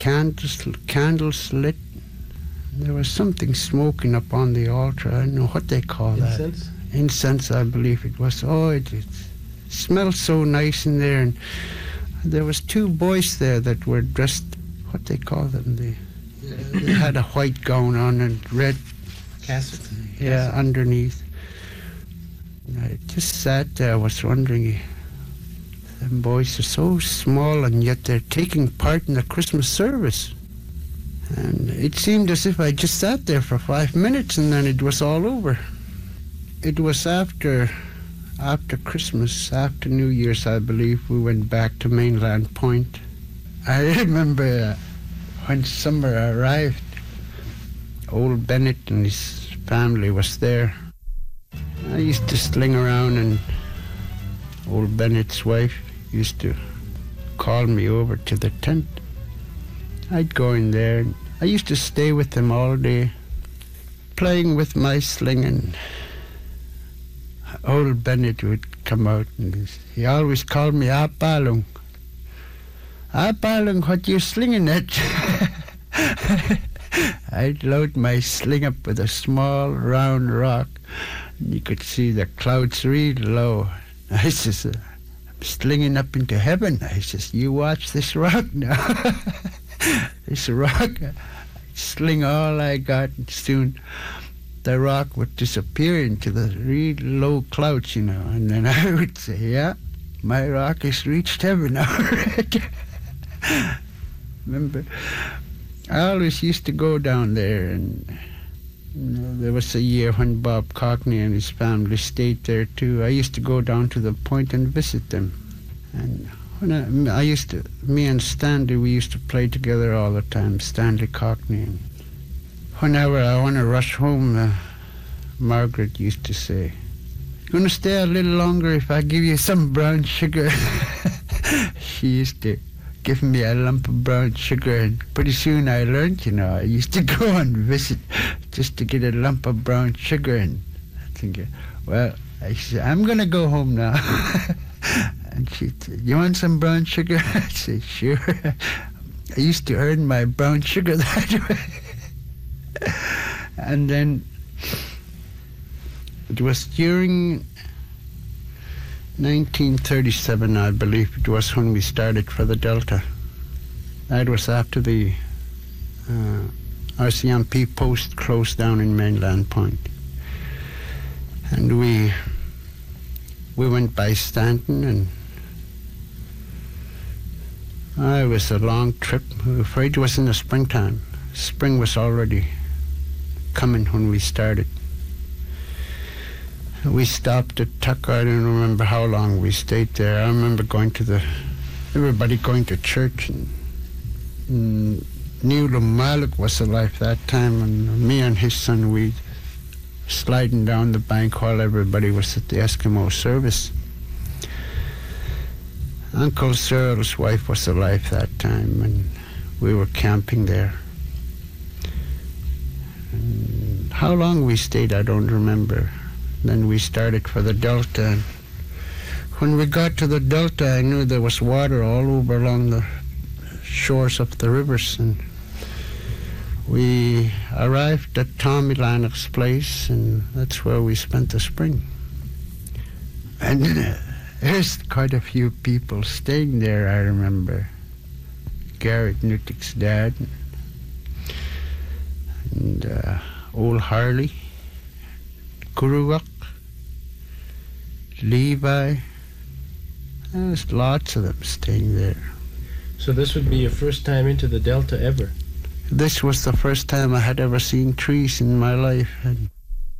candles lit. There was something smoking up on the altar. I don't know what they call Incense? that. Incense, I believe it was. Oh, it smelled so nice in there. And there was two boys there that were dressed, what they call them, they had a white gown on and red Cassock? Yeah, underneath. And I just sat there, I was wondering, them boys are so small and yet they're taking part in the Christmas service. And it seemed as if I just sat there for 5 minutes and then it was all over. It was after Christmas, after New Year's, I believe, we went back to Mainland Point. I remember when summer arrived, old Bennett and his family was there. I used to sling around and old Bennett's wife used to call me over to the tent. I'd go in there and I used to stay with them all day, playing with my sling, and old Bennett would come out and he always called me Apalung. Apalung, what you slinging at? I'd load my sling up with a small round rock and you could see the clouds real low. I says, I'm slinging up into heaven. I says, you watch this rock now. This rock, I'd sling all I got and soon the rock would disappear into the real low clouds, you know, and then I would say, yeah, my rock has reached heaven already. Remember, I always used to go down there, and you know, there was a year when Bob Cockney and his family stayed there too. I used to go down to the point and visit them. And when me and Stanley, we used to play together all the time, Stanley Cockney. And whenever I want to rush home, Margaret used to say, "You going to stay a little longer if I give you some brown sugar?" She used to give me a lump of brown sugar, and pretty soon I learned, you know, I used to go and visit just to get a lump of brown sugar, and I think, well, I said, I'm going to go home now. And she said, you want some brown sugar? I said, sure. I used to earn my brown sugar that way. And then it was during 1937, I believe it was, when we started for the Delta. That was after the RCMP post closed down in Mainland Point. And we went by Stanton, and it was a long trip. I'm afraid it was in the springtime. Spring was already coming when we started. We stopped at Tucker. I don't remember how long we stayed there. I remember everybody going to church, and Neil Malik was alive that time, and me and his son, we sliding down the bank while everybody was at the Eskimo service. Uncle Cyril's wife was alive that time, and we were camping there. And how long we stayed, I don't remember. Then we started for the Delta. And when we got to the Delta, I knew there was water all over along the shores of the rivers. And we arrived at Tommy Lannock's place, and that's where we spent the spring. And there's quite a few people staying there, I remember. Garrett Nutick's dad, and old Harley, Kuruwak, Levi. There's lots of them staying there. So this would be your first time into the Delta ever? This was the first time I had ever seen trees in my life. And